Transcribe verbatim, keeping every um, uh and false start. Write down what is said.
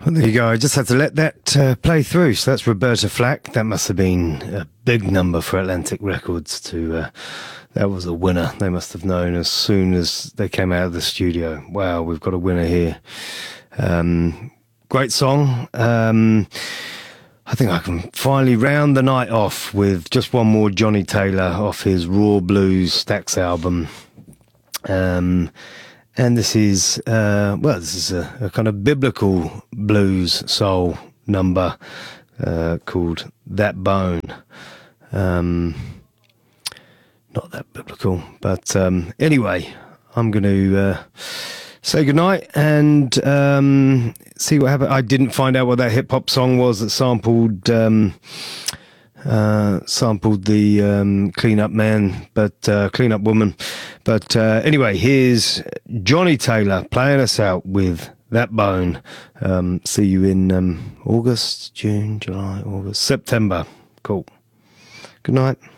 Well, there you go. I just had to let that uh, play through. So that's Roberta Flack. That must have been a big number for Atlantic Records to... Uh, that was a winner. They must have known as soon as they came out of the studio. Wow, we've got a winner here. Um, great song. Um, I think I can finally round the night off with just one more Johnny Taylor off his Raw Blues Stax album. Um... And this is, uh, well, this is a, a kind of biblical blues soul number uh, called That Bone. Um, not that biblical, but um, anyway, I'm going to uh, say goodnight and um, see what happened. I didn't find out what that hip-hop song was that sampled... Um, Uh, sampled the um, Clean Up Man, but uh, Clean Up Woman. But uh, anyway, here's Johnny Taylor playing us out with That Bone. Um, see you in um, August, June, July, August, September. Cool. Good night.